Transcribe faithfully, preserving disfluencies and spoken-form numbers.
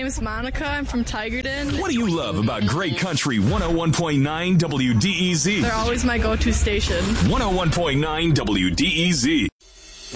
name's Monica. I'm from Tigerton. What do you love about Great Country one oh one point nine W D E Z? They're always my go-to station. one oh one point nine W D E Z.